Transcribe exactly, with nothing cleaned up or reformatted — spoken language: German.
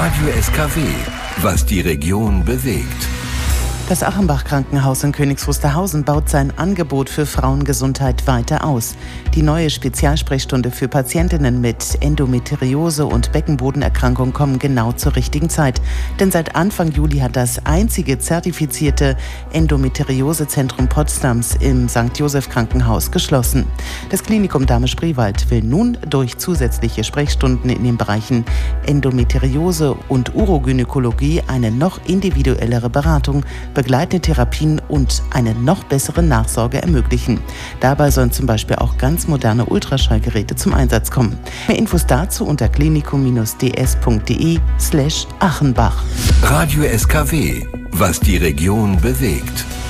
Radio S K W, was die Region bewegt. Das Achenbach-Krankenhaus in Königs Wusterhausen baut sein Angebot für Frauengesundheit weiter aus. Die neue Spezialsprechstunde für Patientinnen mit Endometriose und Beckenbodenerkrankung kommen genau zur richtigen Zeit. Denn seit Anfang Juli hat das einzige zertifizierte Endometriosezentrum Potsdams im Sankt Joseph Krankenhaus geschlossen. Das Klinikum Dahme-Spreewald will nun durch zusätzliche Sprechstunden in den Bereichen Endometriose und Urogynäkologie eine noch individuellere Beratung, begleitende Therapien und eine noch bessere Nachsorge ermöglichen. Dabei sollen zum Beispiel auch ganz moderne Ultraschallgeräte zum Einsatz kommen. Mehr Infos dazu unter klinikum-ds.de slash Achenbach. Radio S K W, was die Region bewegt.